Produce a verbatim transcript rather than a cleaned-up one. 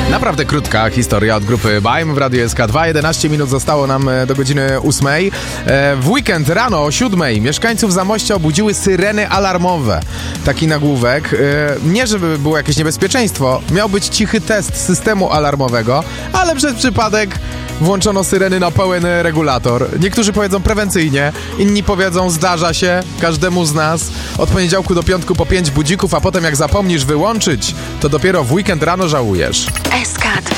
Naprawdę krótka historia od grupy Baim w Radiu S K dwa. jedenaście minut zostało nam do godziny ósmej. W weekend rano o siódmej mieszkańców Zamościa obudziły syreny alarmowe. Taki nagłówek. Nie, żeby było jakieś niebezpieczeństwo. Miał być cichy test systemu alarmowego, ale przez przypadek włączono syreny na pełen regulator. Niektórzy powiedzą prewencyjnie, inni powiedzą zdarza się każdemu z nas. Od poniedziałku do piątku po pięć budzików, a potem jak zapomnisz wyłączyć, to dopiero w weekend rano żałujesz. S K dwa.